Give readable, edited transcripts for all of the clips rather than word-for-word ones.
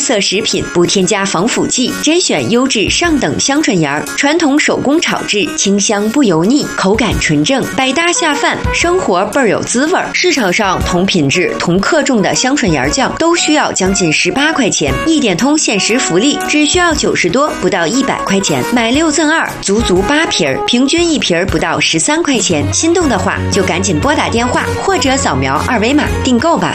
色食品，不添加防腐剂，甄选优质上等香椿芽，传统手工炒制，清香不油腻，口感纯正，百搭下饭，生活倍儿有滋味。市场上同品质、同克重的香椿芽酱都需要将近18块钱，一点通限时福利，只需要90多，不到100块钱，买6赠2，足足8瓶，平均1瓶不到13块钱。心动的话就赶紧拨打电话或者扫描2维码订购吧。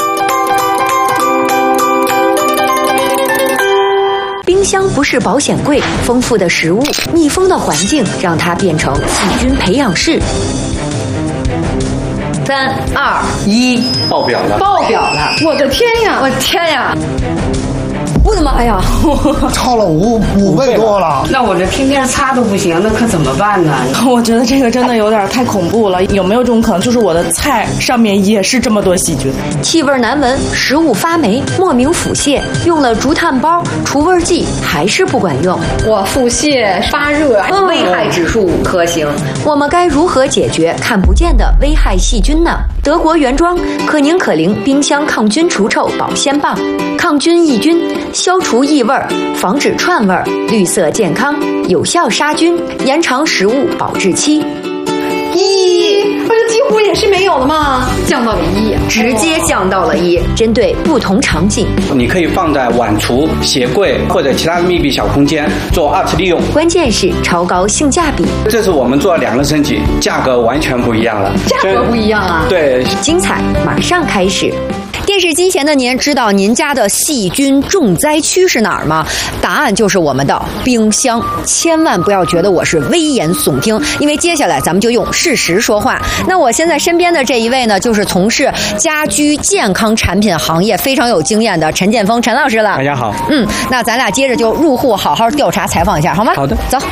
冰箱不是保险柜，丰富的食物、密封的环境让它变成细菌培养室。3、2、1， 爆表了！ 爆表了！我的天呀！我天呀！我的妈呀！ 超了5倍多了。 那我这天天擦都不行，那可怎么办呢？ 我觉得这个真的有点太恐怖了。有没有这种可能，就是我的菜上面也是这么多细菌？ 气味难闻，食物发霉，莫名腹泻，用了竹炭包、除味剂还是不管用。 我腹泻、发热， 危害指数5颗星。我们该如何解决看不见的危害细菌呢？德国原装可宁可灵冰箱抗菌除臭保鲜棒，抗菌抑菌，消除异味，防止串味，绿色健康，有效杀菌，延长食物保质期。 不是几乎也是没有了吗？降到了1， 直接降到了1。针对不同场景， 你可以放在碗橱、鞋柜或者其他的密闭小空间做2次利用。 关键是超高性价比。 这是我们做了2个升级，价格完全不一样了。 价格不一样啊？ 对， 精彩马上开始。电视机前的您知道您家的细菌重灾区是哪儿吗？答案就是我们的冰箱。千万不要觉得我是危言耸听，因为接下来咱们就用事实说话。那我现在身边的这一位呢，就是从事家居健康产品行业非常有经验的陈建峰陈老师了。 大家好。 那咱俩接着就入户好好调查采访一下，好吗？ 好的， 走。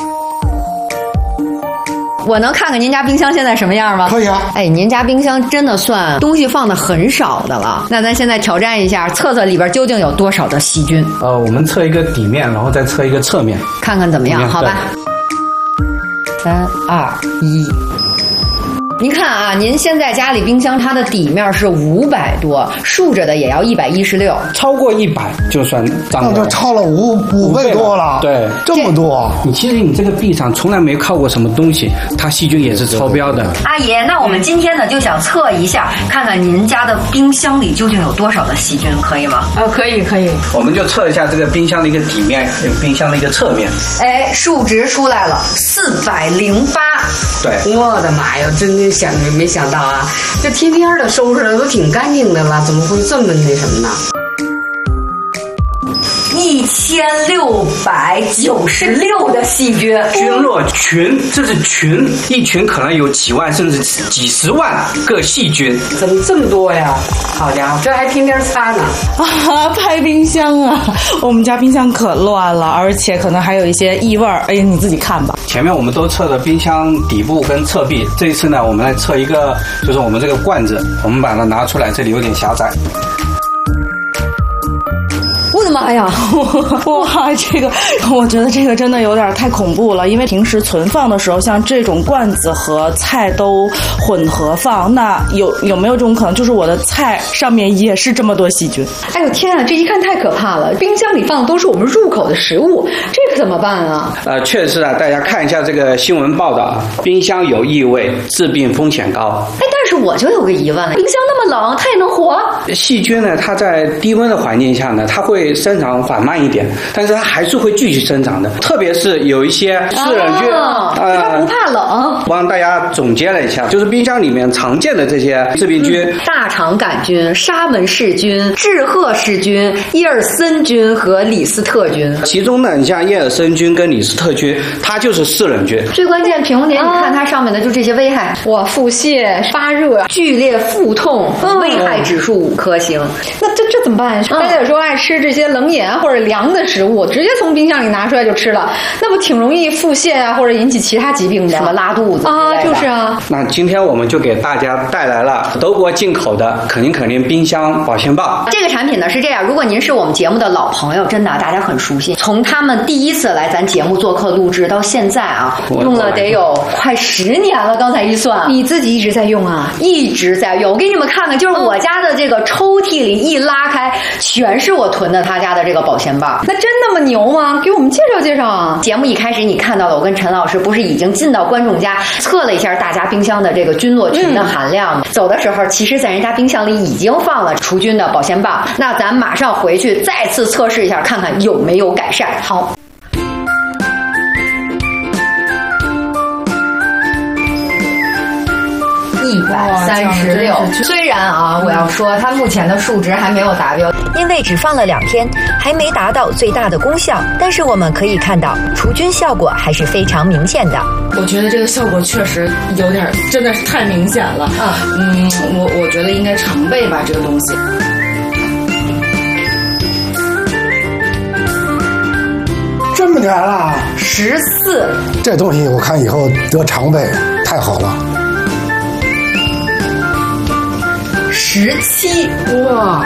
我能看看您家冰箱现在什么样吗？ 可以啊。 哎，您家冰箱真的算东西放的很少的了。那咱现在挑战一下，测测里边究竟有多少的细菌。 我们测一个底面，然后再测一个侧面， 看看怎么样？好吧。3、2、1。您看啊，您现在家里冰箱它的底面是500多，竖着的也要116， 超过100就算脏了。 那就超了5倍多了。 对， 这么多。 其实你这个壁上从来没靠过什么东西，它细菌也是超标的。 阿姨，那我们今天呢就想测一下，看看您家的冰箱里究竟有多少的细菌，可以吗？ 可以。 我们就测一下这个冰箱的一个底面，冰箱的一个侧面。 哎，数值出来了，408。 对， 我的妈呀，真的没想到啊！这天天的收拾的都挺干净的了，怎么会这么那什么呢 ？1696的细菌， 菌落群，这是群，一群可能有几万甚至几十万个细菌。 怎么这么多呀？好家伙，这还天天擦呢！ 拍冰箱啊！我们家冰箱可乱了，而且可能还有一些异味。哎呀，你自己看吧。 前面我们都测了冰箱底部跟侧壁，这一次呢，我们来测一个，就是我们这个罐子，我们把它拿出来，这里有点狭窄。 我的妈呀！哇，这个我觉得这个真的有点太恐怖了，因为平时存放的时候，像这种罐子和菜都混合放，那有没有这种可能，就是我的菜上面也是这么多细菌？ 哎呦天啊，这一看太可怕了！冰箱里放的都是我们入口的食物，这可怎么办啊？ 确实啊，大家看一下这个新闻报道，冰箱有异味，致病风险高。 哎，但是我就有个疑问了，冰箱那么冷，它也能活？ 细菌呢，它在低温的环境下呢，它会生长缓慢一点，但是它还是会继续生长的。特别是有一些湿冷菌， 它不怕冷。 帮大家总结了一下，就是冰箱里面常见的这些致病菌： 大肠杆菌、沙门氏菌、志贺氏菌、耶尔森菌和李斯特菌。 其中呢，你像耶尔森菌跟李斯特菌，它就是湿冷菌。 最关键，屏幕姐，你看它上面的就这些危害： 我腹泻、发热、 剧烈腹痛，危害指数5颗星。 那这怎么办？大家有时候爱吃这些冷饮或者凉的食物，直接从冰箱里拿出来就吃了，那不挺容易腹泻啊，或者引起其他疾病的， 什么拉肚子啊？就是啊。 那今天我们就给大家带来了德国进口的可宁可宁冰箱保鲜棒。 这个产品呢是这样，如果您是我们节目的老朋友，真的大家很熟悉，从他们第一次来咱节目做客录制到现在啊，用了得有快10年了。刚才一算， 你自己一直在用啊？ 一直在用。我给你们看看，就是我家的这个抽屉里一拉开，全是我囤的他家的这个保鲜棒。那真那么牛吗？给我们介绍介绍啊！节目一开始你看到了，我跟陈老师不是已经进到观众家测了一下大家冰箱的这个菌落群的含量吗？走的时候，其实在人家冰箱里已经放了除菌的保鲜棒。那咱马上回去再次测试一下，看看有没有改善。好。136，虽然啊，我要说它目前的数值还没有达标， 因为只放了2天，还没达到最大的功效，但是我们可以看到除菌效果还是非常明显的。 我觉得这个效果确实有点，真的是太明显了。我觉得应该常备吧，这个东西。 这么点了 14， 这东西我看以后得常备，太好了。 17， 哇，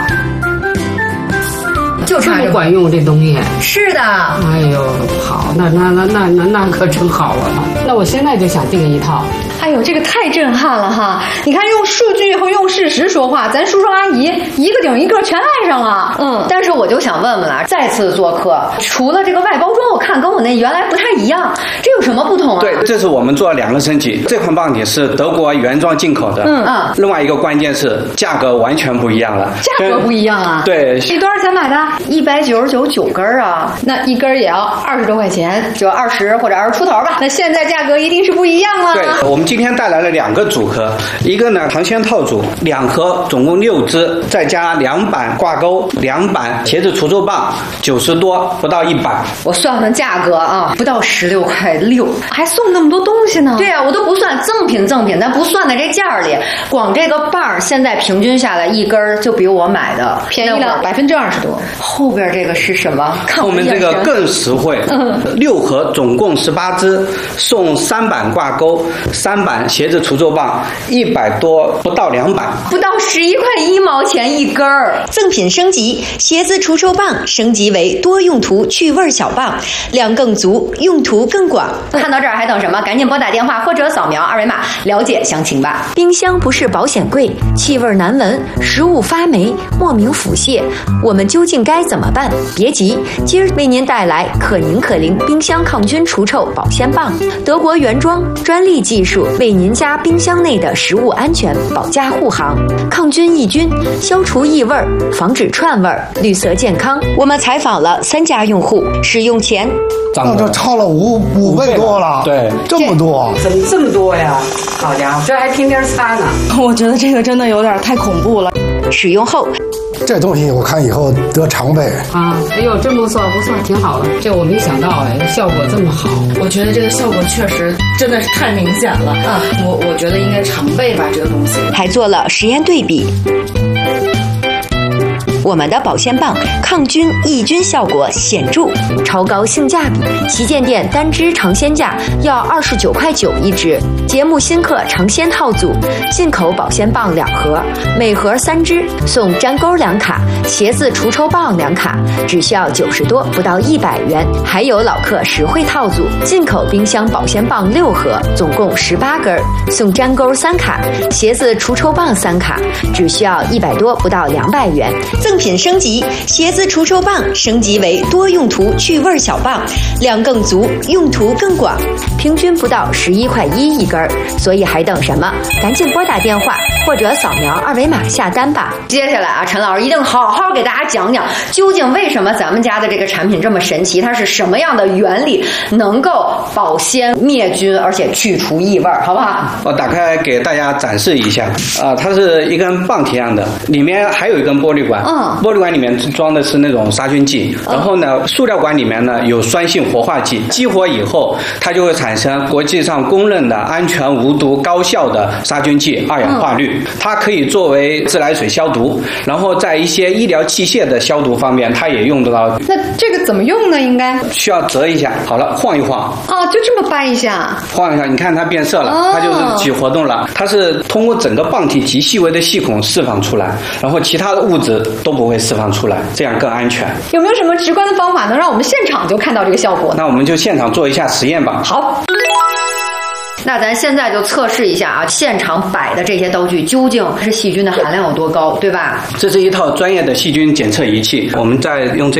就差这么管用这东西。 是的， 哎呦，好，那可真好啊！那我现在就想订一套。 哎呦，这个太震撼了哈！你看，用数据和用事实说话，咱叔叔阿姨一个顶一个全爱上了。但是我就想问问了，再次做客，除了这个外包装，我看跟我那原来不太一样，这有什么不同啊？ 对，这是我们做了2个升级。这款棒体是德国原装进口的。另外一个关键是价格完全不一样了。 价格不一样啊？ 对。 你多少钱买的？199根啊，那一根也要20多块钱，就20或者20出头吧。那现在价格一定是不一样了。 对，我们今天带来了2个组合，一个呢糖鲜套组，2盒总共6支，再加2板挂钩，2板鞋子除臭棒，90多，不到100。 我算算价格啊，不到16.6块，还送那么多东西呢。对啊，我都不算赠品，咱不算在这价里，光这个棒现在平均下来一根就比我买的便宜了20%多。后边这个是什么？看我们这个更实惠，6盒总共18支，送3板挂钩，3板鞋子除臭棒，100多，不到2板， 不到11块1毛钱一根儿。 赠品升级，鞋子除臭棒升级为多用途去味小棒，量更足，用途更广。 看到这儿还等什么？赶紧拨打电话或者扫描2维码了解详情吧。 冰箱不是保险柜，气味难闻，食物发霉，莫名腹泻，我们究竟该怎么办？别急，今儿为您带来可凝可灵冰箱抗菌除臭保鲜棒，德国原装，专利技术，为您家冰箱内的食物安全保驾护航，抗菌抑菌，消除异味，防止串味，绿色健康。我们采访了3家用户，使用前那这超了五倍多了。 对， 这么多， 怎么这么多呀？好家伙，这还天天擦呢。 我觉得这个真的有点太恐怖了。 使用后， 这东西我看以后得常备啊！哎呦，真不错，挺好的。这我没想到哎，效果这么好。 我觉得这个效果确实真的是太明显了。我觉得应该常备吧，这个东西。 还做了实验对比。我们的保鲜棒抗菌抑菌效果显著，超高性价比。旗舰店单支尝鲜价要29.9块一支。节目新客尝鲜套组，进口保鲜棒2盒，每盒3支，送粘钩2卡，鞋子除臭棒2卡，只需要90多，不到100元。还有老客实惠套组，进口冰箱保鲜棒6盒，总共18根，送粘钩3卡，鞋子除臭棒3卡，只需要100多，不到200元。赠品升级，鞋子除臭棒升级为多用途去味小棒，量更足，用途更广，平均不到11.1块一根，所以还等什么？赶紧拨打电话或者扫描2维码下单吧。 接下来啊，陈老师一定好好给大家讲讲，究竟为什么咱们家的这个产品这么神奇，它是什么样的原理能够保鲜灭菌，而且去除异味，好不好？ 我打开给大家展示一下，它是一根棒体样的，里面还有一根玻璃管，玻璃管里面装的是那种杀菌剂，然后呢，塑料管里面呢有酸性活化剂，激活以后，它就会产生国际上公认的安全无毒高效的杀菌剂2氧化氯，它可以作为自来水消毒，然后在一些医疗器械的消毒方面，它也用得到。 那这个怎么用呢？应该需要折一下，好了，晃一晃。 就这么掰一下， 晃一下，你看它变色了，它就是起活动了。它是通过整个棒体极细微的细孔释放出来，然后其他的物质都不会释放出来，这样更安全。 有没有什么直观的方法能让我们现场就看到这个效果呢？ 那我们就现场做一下实验吧。 好。 那咱现在就测试一下啊，现场摆的这些刀具究竟是细菌的含量有多高，对吧？ 这是一套专业的细菌检测仪器，我们在用这